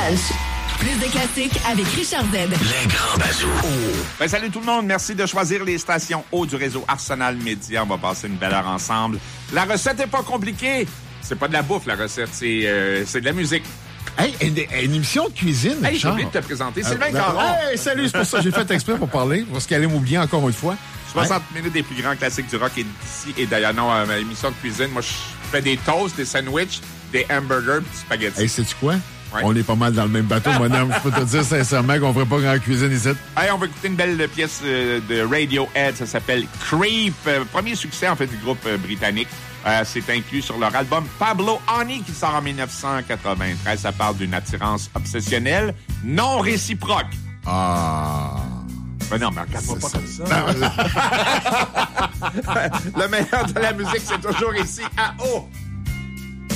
Lunch. Plus de classiques avec Richard Z. Les grands bazous. Ben, salut tout le monde. Merci de choisir les stations haut du réseau Arsenal Média. On va passer une belle heure ensemble. La recette n'est pas compliquée. C'est pas de la bouffe, la recette. C'est de la musique. Hey, une émission de cuisine, Hey, j'ai Richard. oublié de te présenter. Sylvain Caron. Hey, salut, c'est pour ça que j'ai fait exprès pour parler, parce qu'elle allait m'oublier encore une fois. 60 minutes des plus grands classiques du rock et d'ici et d'ailleurs. Non, ma émission de cuisine, moi, je fais des toasts, des sandwichs, des hamburgers, des spaghettis. Hey, sais-tu quoi? Ouais. On est pas mal dans le même bateau, mon homme. Je peux te dire sincèrement qu'on ferait pas grand cuisine ici. Hey, on va écouter une belle pièce de Radiohead. Ça s'appelle Creep. Premier succès, en fait, du groupe britannique. C'est inclus sur leur album Pablo Honey qui sort en 1993. Ça parle d'une attirance obsessionnelle non réciproque. Ah... Ben non, mais regarde-moi pas comme ça. Le meilleur de la musique, c'est toujours ici à O.